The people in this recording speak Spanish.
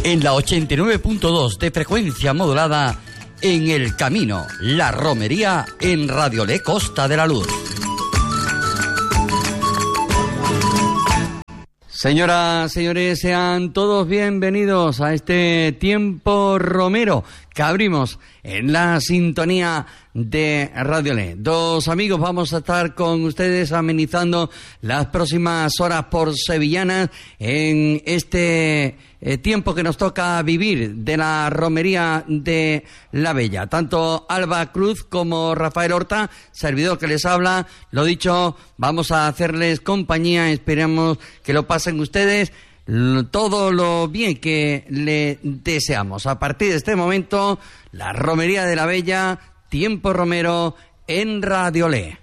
en la 89.2 de frecuencia modulada en El Camino, la romería en Radio Le Costa de la Luz. Señoras, señores, sean todos bienvenidos a este tiempo romero que abrimos en la sintonía de Radio Le. Dos amigos, vamos a estar con ustedes amenizando las próximas horas por sevillanas en este tiempo que nos toca vivir de la romería de la Bella. Tanto Alba Cruz como Rafael Horta, servidor que les habla, lo dicho, vamos a hacerles compañía, esperamos que lo pasen ustedes todo lo bien que le deseamos. A partir de este momento, la romería de la Bella, tiempo romero en Radio Le.